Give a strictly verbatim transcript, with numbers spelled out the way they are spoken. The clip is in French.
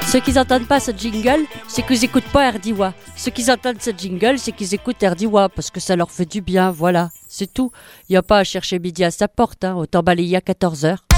Ceux qui n'entendent pas ce jingle, c'est qu'ils n'écoutent pas R D W A. Ceux qui entendent ce jingle, c'est qu'ils écoutent R D W A parce que ça leur fait du bien, voilà. C'est tout. Il n'y a pas à chercher midi à sa porte, hein. Autant balayer à quatorze heures.